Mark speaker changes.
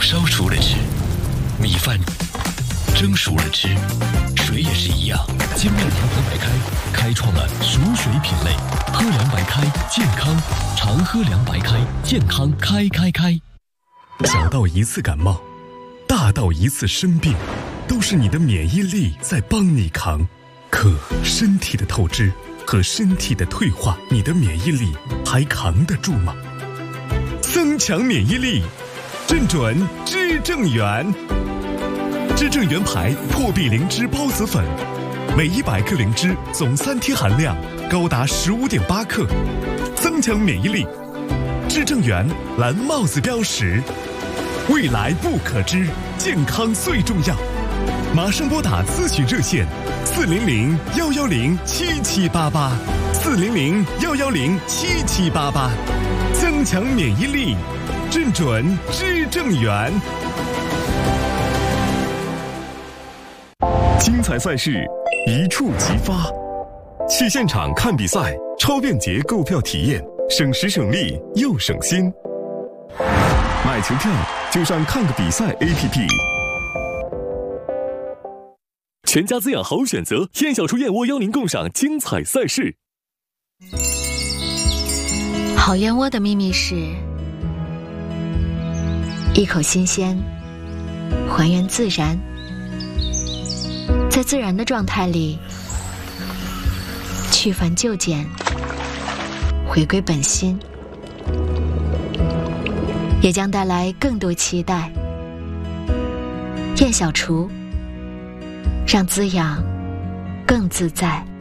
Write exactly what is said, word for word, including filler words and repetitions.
Speaker 1: 烧熟了吃，米饭蒸熟了吃，水也是一样。金麦阳光白开开创了熟水品类，喝凉白开健康，常喝凉白开健康开开开。小到一次感冒，大到一次生病，都是你的免疫力在帮你扛。可身体的透支和身体的退化，你的免疫力还扛得住吗？增强免疫力，正准知正元。知正元牌破壁灵芝孢子粉，每一百克灵芝总三贴含量高达十五点八克，增强免疫力。知正元蓝帽子标识，未来不可知，健康最重要。马上拨打咨询热线四零零幺幺零七七八八，四零零幺幺零七七八八，增强免疫力，正准知正元。精彩赛事一触即发，去现场看比赛，超便捷购票体验，省时省力又省心。买球票就上看个比赛 A P P。全家滋养好选择，燕小厨燕窝邀您共赏精彩赛事。
Speaker 2: 好燕窝的秘密是一口新鲜，还原自然，在自然的状态里去繁就简，回归本心，也将带来更多期待。燕小厨，让滋养更自在。